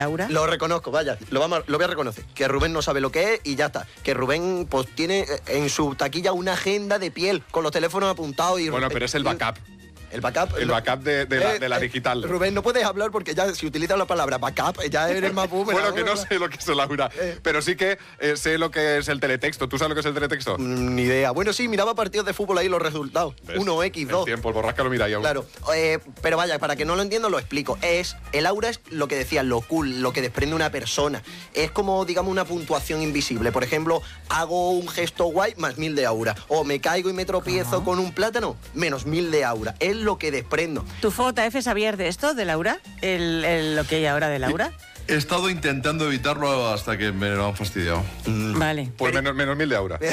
Laura. Lo reconozco, vaya, lo voy a reconocer. Que Rubén no sabe lo que es y ya está. Que Rubén pues tiene en su taquilla una agenda de piel con los teléfonos apuntados y... Bueno, pero es el backup. El backup. El backup de la digital. Rubén, no puedes hablar porque ya si utilizas la palabra backup ya eres más boomer. Bueno, que no sé lo que es Laura, pero sí que sé lo que es el teletexto. ¿Tú sabes lo que es el teletexto? Ni idea. Bueno, sí, miraba partidos de fútbol ahí los resultados. ¿Ves? 1x2. El tiempo, el borrasca lo mira ahí aún. Claro, pero vaya, para que no lo entiendo lo explico. El aura es lo que decía, lo cool, lo que desprende una persona. Es como, digamos, una puntuación invisible. Por ejemplo, hago un gesto guay, más 1000 de aura. O me caigo y me tropiezo con un plátano, menos 1000 de aura. Es lo que desprendo. ¿Tu JF sabías de esto, de Laura? ¿Lo que hay ahora de Laura? He estado intentando evitarlo hasta que me lo han fastidiado. Vale. Pues menos 1000 de aura.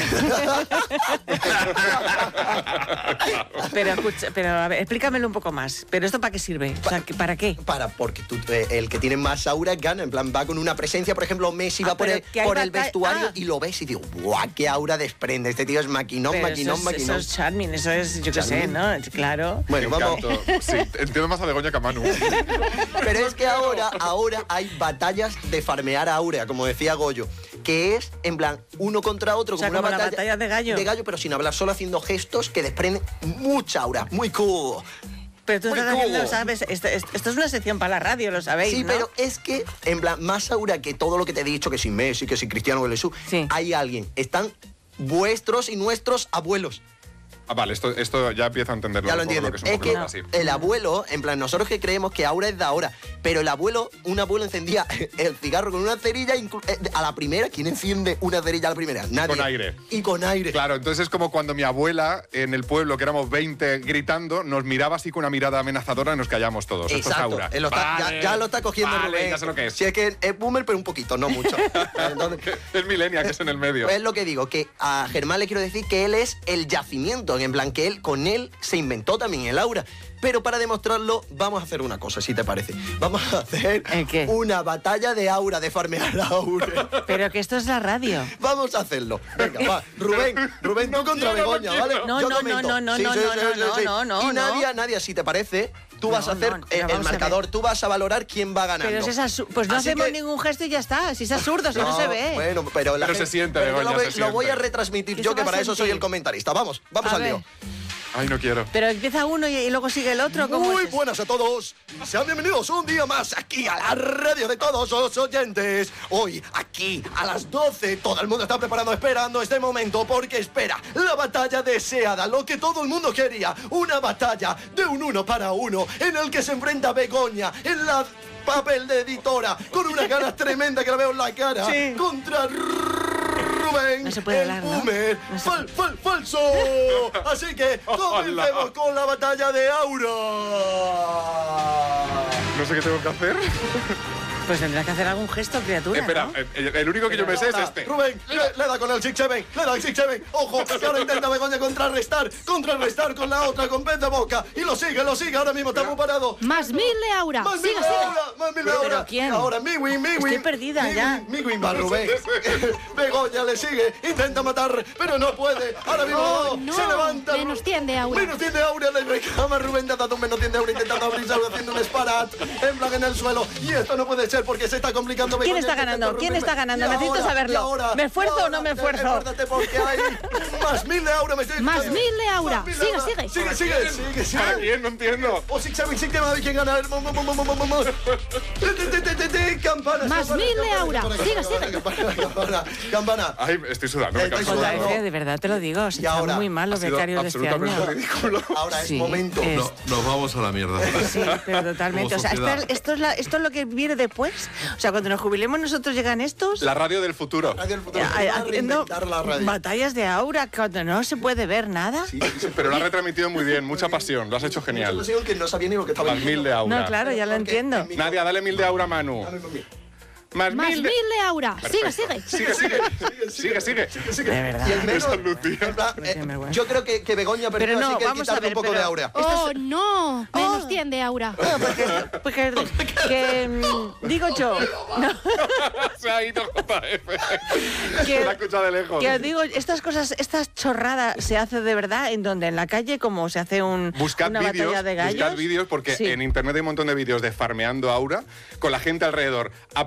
Pero escucha, a ver, explícamelo un poco más. ¿Pero esto para qué sirve? O sea, ¿para qué? Porque el que tiene más aura gana. En plan, va con una presencia. Por ejemplo, Messi va por el vestuario y lo ves y digo, ¡buah, qué aura desprende! Este tío es maquinón. Eso es charming, eso es, yo qué sé, ¿no? Claro. Bueno, vamos. Sí, entiendo más a Begoña que a Manu. Pero es que ahora hay batallas de farmear aura, como decía Goyo, que es, en plan, uno contra otro, O sea, como una como la batalla de gallo. De gallo, pero sin hablar, solo haciendo gestos que desprenden mucha aura. Muy cool. Pero tú Muy estás cool. haciendo, ¿sabes? Esto es una sección para la radio, lo sabéis, Sí, ¿no? pero es que, en plan, más aura que todo lo que te he dicho, que si Messi, que si Cristiano, que Jesús, Sí. hay alguien. Están vuestros y nuestros abuelos. Ah, vale, esto ya empiezo a entenderlo. Ya lo por entiendo. es un Es poco que así. el abuelo, en plan, nosotros que creemos que aura es de ahora, pero un abuelo encendía el cigarro con una cerilla, a la primera. ¿Quién enciende una cerilla a la primera? Nadie. Con aire. Y con aire. Claro, entonces es como cuando mi abuela en el pueblo, que éramos 20 gritando, nos miraba así con una mirada amenazadora y nos callamos todos. Esto es Exacto. aura. Él lo está- Vale. ya lo está cogiendo Vale, Rubén. ya sé lo que es. Si es que es boomer, pero un poquito, no mucho. Entonces, Es millennial, que es en el medio. pues es lo que digo, que a Germán le quiero decir que él es el yacimiento, en plan que con él se inventó también el aura. Pero para demostrarlo, vamos a hacer una cosa, si te parece. Vamos a hacer ¿El qué? una batalla de aura, de farmear aura. Pero que esto es la radio. Vamos a hacerlo. Venga, va. Rubén, tú contra Begoña, ¿vale? No, Yo no, comento. no, no, Sí, no, sí, no, sí, no, sí, no, sí. no, no, Y no. Nadia, si te parece, tú vas a No, hacer pero el vamos a ver. marcador, tú vas a valorar quién va ganando. Pero pues no Así hacemos que- ningún gesto y ya está. Si es absurdo, si no se ve. Bueno, pero la Pero se gente- siente, pero yo Begoña, lo se voy a siente. retransmitir ¿Qué yo, se que va a para eso soy sentir? el comentarista. Vamos A al ver. lío. Ay, no quiero. Pero empieza uno y luego sigue el otro. ¿Cómo Muy es? buenas a todos. Sean bienvenidos un día más aquí a la radio de todos los oyentes. Hoy, aquí, a las 12, todo el mundo está preparando, esperando este momento, porque espera la batalla deseada, lo que todo el mundo quería. Una batalla de un 1 para 1, en el que se enfrenta Begoña en la papel de editora, con unas ganas tremendas que la veo en la cara, Sí. contra Rubén, No se puede el hablar, ¿no? boomer, No se falso. Así que comencemos con la batalla de aura. No sé qué tengo que hacer. Pues tendrás que hacer algún gesto, criatura, Espera, ¿no? el único que yo me sé es este. Rubén, le da con el 6-7, le da el 6-7. Ojo, que ahora intenta Begoña contrarrestar con la otra, con pez de boca. Y lo sigue, ahora mismo está muy parado. Más 1000 de aura. Más Sigue, mil sigue. ahora, más mil ¿Pero ahora. quién? Ahora, Miwin. Estoy perdida ya. Miwin va Rubén. Begoña le sigue, intenta matar, pero no puede. Ahora mismo Oh, no. se levanta. Menos 100 de aura. Menos 100 de aura, le reclama Rubén, te ha dado un menos 100 de aura intentando abrirse, haciendo un esparat en plan en el suelo. Y esto no puede ser porque se está complicando. ¿Quién Begoña está intenta ganando? ¿Quién está ganando? Y Necesito ahora, saberlo. y ahora, ¿Me esfuerzo y o no me ahora, esfuerzo? esfuérzate porque hay más 1000 de aura. Me estoy Más escuchando. 1000 de aura. Más 1000 de Sigue, aura. sigue. Sigue. ¿Para quién? No entiendo. O 6-7, a ver quién gana. Campana. Más 1000 de aura. Sigue, sigue. Campana. Ay, estoy sudando. me Estoy canso. sudando. JF, de verdad te lo digo. Se Y están ahora, muy mal los Ha sido becarios de este absolutamente año. ridículo. Ahora es Sí, momento. es- No, nos vamos a la mierda. Sí, pero totalmente. Como O sea, sociedad. esto es lo que viene después. O sea, cuando nos jubilemos nosotros llegan estos La radio del futuro. Radio del futuro. haciendo Reinventar la radio. batallas de aura cuando no se puede ver nada. Pero lo has retransmitido muy bien, mucha pasión. Lo has hecho genial. Que no sabía ni lo que estaba Más 1000 de aura. No, claro, ya lo Porque entiendo. en mi- Nadia, dale 1000 de aura a Manu. Más Más 1000 1000 de... de aura. Sigue, sigue. Sigue. De verdad. Y el menos, Esa luz, tío. en plan, Qué vergüenza. yo creo que Begoña perdió, Pero no, así que vamos a quitarle ver, un poco de pero- aura. Oh, no. Menos 100 de aura. Digo yo, no, Se ha ido JF. que, Se la escucha de lejos. que os digo, estas cosas, estas chorradas se hace de verdad en donde, en la calle, como se hace una batalla de gallos. Buscad vídeos porque Sí. en internet hay un montón de vídeos de farmeando aura con la gente alrededor